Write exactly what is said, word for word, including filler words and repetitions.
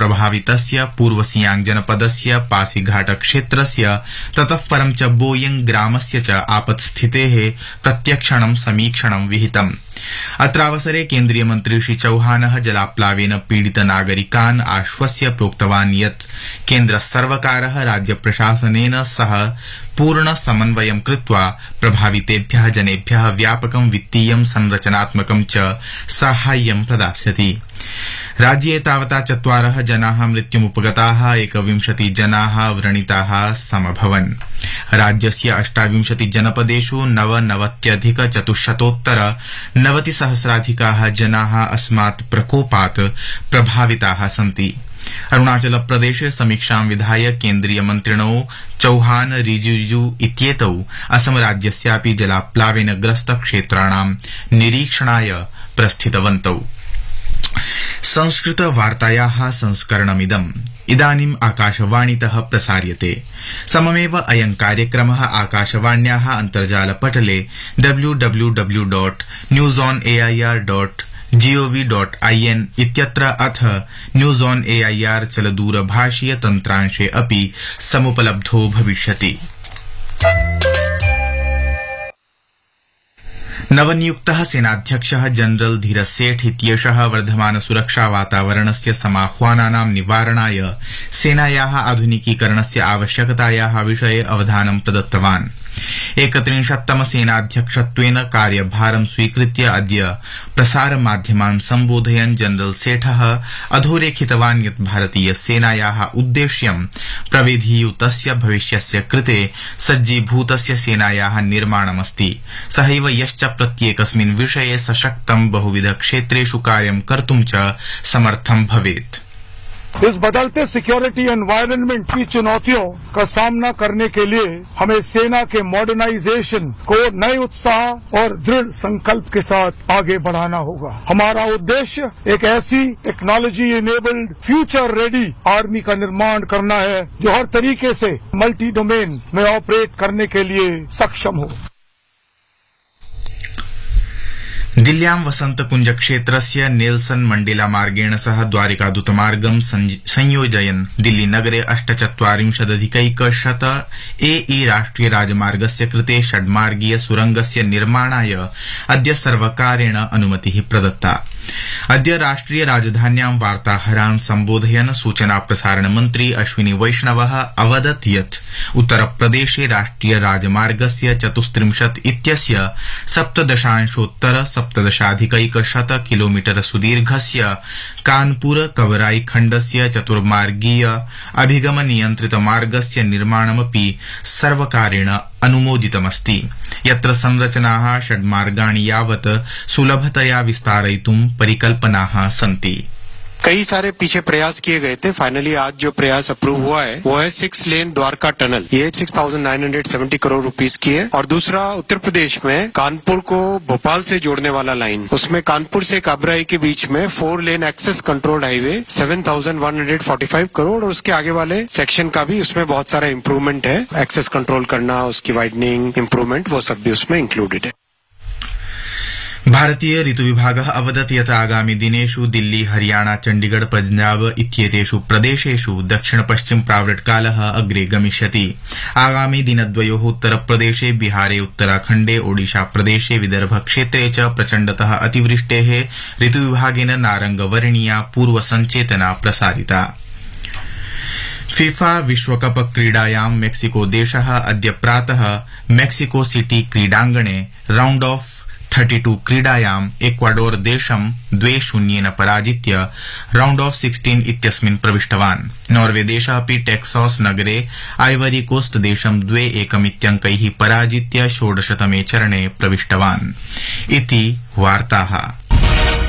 प्रभावितस्य पूर्व सियांग जनपदस्य पासीघाट क्षेत्रस्य ततः परं च बोयिंग ग्रामस्य च आपत्स्थितेः प्रत्यक्षणं समीक्षणं विहितम्। अत्रावसरे केन्द्रीय मन्त्री श्री चौहानः जलाप्लावेन पीडित नागरिकान् आश्वस्य प्रोक्तवान् यत् केन्द्र सर्वकारः राज्य प्रशासनेन सह पूर्ण समन्वयं कृत्वा प्रभावितेभ्यः जनेभ्यः व्यापकं वित्तीयं संरचनात्मकं च साहाय्यं प्रदास्यति। राज्ये तावता चत्वारः जनाः मृत्युमुपगताः, एकविंशति जनाः व्रणिताः समभवन्। राज्यस्य अष्टाविंशति जनपदेषु नवनवत्यधिक चतुश्शतोत्तर नवतिसहस्राधिकाः जनाः अस्मात् प्रकोपात् प्रभाविताः सन्ति। अरुणाचल प्रदेशे समीक्षां विधाय केन्द्रीय मन्त्रिणौ चौहान रिजिजू इत्येतौ असम राज्यस्यापि जलाप्लावेन ग्रस्त क्षेत्राणां निरीक्षणाय प्रस्थितवन्तौ। संस्कृत वार्तायाः संस्करणमिदम् इदानीम् आकाशवाणीतः प्रसार्यते। सममेव अयं कार्यक्रमः आकाशवाण्याः अन्तर्जालपटले W W W dot news on AIR dot gov dot IN इत्यत्र अथ न्यूज ऑन एआईआर चलदूरभाषीय तन्त्रांशे अपि समुपलब्धो भविष्यति। नवनियुक्तः सेनाध्यक्षः जनरल धीरज सेठ इत्येषः वर्धमान सुरक्षा वातावरणस्य समाह्वानानां निवारणाय सेनायाः आधुनिकीकरणस्य आवश्यकतायाः विषये अवधानं प्रदत्तवान्। एकत्रिंशत्तम सेनाध्यक्षत्वेन कार्यभारं स्वीकृत्य अद्य प्रसारमाध्यमान् सम्बोधयन् जनरल सेठः अधोरेखितवान् यत् भारतीय सेनायाः उद्देश्यं प्रविधियुतस्य भविष्यस्य कृते सज्जीभूतस्य सेनायाः निर्माणमस्ति। सहैव यश्च प्रत्येकस्मिन् विषये सशक्तं बहुविध क्षेत्रेषु कार्यं कर्तुं च समर्थं भवेत्। इस बदलते सिक्योरिटी एनवायरनमेंट की चुनौतियों का सामना करने के लिए हमें सेना के मॉडर्नाइजेशन को नए उत्साह और दृढ़ संकल्प के साथ आगे बढ़ाना होगा। हमारा उद्देश्य एक ऐसी technology enabled future ready army का निर्माण करना है जो हर तरीके से मल्टी डोमेन में ऑपरेट करने के लिए सक्षम हो। दिल्ल्यां वसन्तकुंज क्षेत्रस्य नेल्सन मण्डेला मार्गेण सह द्वारिकादूतमार्गं संयोजयन् दिल्लीनगरे अष्टचत्वारिंशदधिकैकशत एई राष्ट्रिय राजमार्गस्य कृते षड्मार्गीय सुरंगस्य निर्माणाय अद्य सर्वकारेण अनुमतिः प्रदत्ता। अद्य राष्ट्रिय राजधान्यां वार्ताहरान् सम्बोधयन् सूचना प्रसारण मन्त्री अश्विनी वैष्णवः अवदत् यत् उत्तरप्रदेशे राष्ट्रिय राजमार्गस्य चतुस्त्रिंशत् इत्यस्य सप्तदशांशोत्तर सप्तदशाधिकैकशत किलोमीटर सुदीर्घस्य कानपुर कवराई खण्डस्य चतुर्मार्गीय अभिगम नियन्त्रित मार्गस्य निर्माणमपि सर्वकारेण अनुमोदितमस्ति, यत्र संरचनाः षड्मार्गाणि यावत् सुलभतया विस्तारयितुं परिकल्पनाः सन्ति। कई सारे पीछे प्रयास किए गए थे। फाइनली आज जो प्रयास अप्रूव हुआ है वो है सिक्स लेन द्वारका टनल। ये six thousand nine hundred seventy crore rupees की है। और दूसरा उत्तर प्रदेश में कानपुर को भोपाल से जोड़ने वाला लाइन, उसमें कानपुर से काबराई के बीच में four lane access controlled highway seven thousand one hundred forty five crore और उसके आगे वाले सेक्शन का भी उसमें बहुत सारा इम्प्रूवमेंट है। एक्सेस कंट्रोल करना, उसकी वाइडनिंग, इम्प्रूवमेंट, वो सब भी उसमें इंक्लूडेड है। भारतीय ऋतु विभागः अवदत् यत् आगामि दिनेषु दिल्ली, हरियाणा, चण्डीगढ़, पंजाब इत्येतेषु प्रदेशेषु दक्षिण पश्चिम प्रावृट्कालः अग्रे गमिष्यति। आगामि दिनद्वयोः उत्तरप्रदेशे, बिहारे, उत्तराखण्डे, ओडिशा प्रदेशे, विदर्भ क्षेत्रे च प्रचण्डतः अतिवृष्टेः ऋतुविभागेन नारंगवर्णीया पूर्वसञ्चेतना प्रसारिता। फीफा विश्वकप क्रीडायां मेक्सिको देशः अद्य प्रातः मेक्सिको सिटी क्रीडाङ्गणे राउण्ड ऑफ थर्टी टू क्रीडायाम् इक्वाडोर देशं द्वे शून्येन पराजित्य राउण्ड ऑफ सिक्सटीन इत्यस्मिन् प्रविष्टवान्। नॉर्वे देशः अपि टेक्सास नगरे आइवरी कोस्ट देशं द्वे एकमित्यङ्कैः पराजित्य षोडशतमे चरणे प्रविष्टवान्। इति वार्ताः।